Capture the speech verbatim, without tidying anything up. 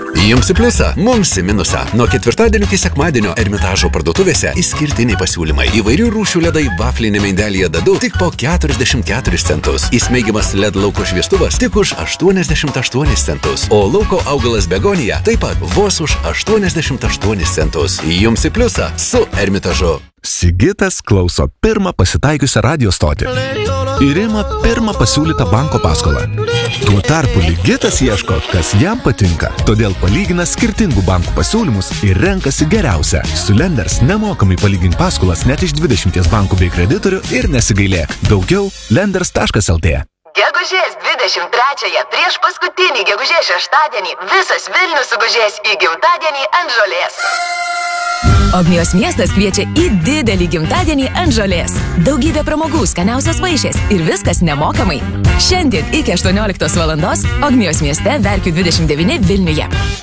Jums į pliusą, mums į minusą. Nuo ketvirtadienio iki sekmadienio Ermitažo parduotuvėse išskirtiniai pasiūlymai. Įvairių rūšių ledai vaflinėme indelyje dadu tik po keturiasdešimt keturis centus. Įsmeigiamas led lauko šviestuvas tik už aštuoniasdešimt aštuonis centus. O lauko augalas begonija taip pat vos už aštuoniasdešimt aštuonis centus. Jums į pliusą su Ermitažu. Sigitas klauso pirmą pasitaikiusią radio stotį ir ima pirmą pasiūlytą banko paskolą. Tuo tarpu Ligitas ieško, kas jam patinka, todėl palygina skirtingų bankų pasiūlymus ir renkasi geriausią. Su Lenders nemokamai palygink paskolas net iš dvidešimties bankų bei kreditorių ir nesigailėk. Daugiau lenders taškas el tė. Gegužės dvidešimt trečiąją, prieš paskutinį gegužės šeštadienį, visas Vilnius sugužės į gimtadienį ant žolės. Ogmios miestas kviečia į didelį gimtadienį ant žolės. Daugybė pramogų, skaniausios vaišės ir viskas nemokamai. Šiandien iki aštuonioliktos valandos Ogmios mieste Verkių dvidešimt devyni Vilniuje.